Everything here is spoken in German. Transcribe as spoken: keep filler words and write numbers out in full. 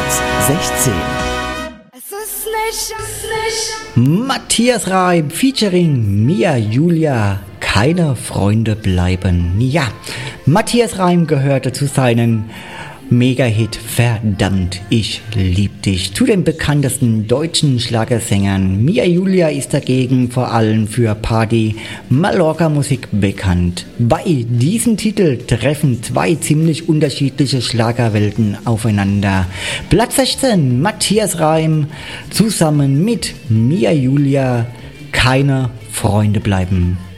Platz sechzehn. Es ist nicht, es ist nicht. Matthias Reim featuring Mia Julia, keine Freunde bleiben. Ja, Matthias Reim gehörte zu seinen Mega-Hit Verdammt, ich lieb dich, zu den bekanntesten deutschen Schlagersängern. Mia Julia ist dagegen vor allem für Party Mallorca Musik bekannt. Bei diesem Titel treffen zwei ziemlich unterschiedliche Schlagerwelten aufeinander. Platz sechzehn, Matthias Reim zusammen mit Mia Julia, keine Freunde bleiben.